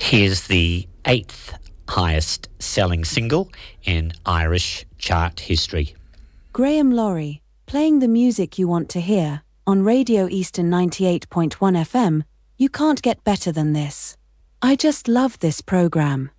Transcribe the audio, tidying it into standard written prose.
Here's the 8th highest selling single in Irish chart history. Graham Laurie, playing the music you want to hear, on Radio Eastern 98.1 FM, you can't get better than this. I just love this program.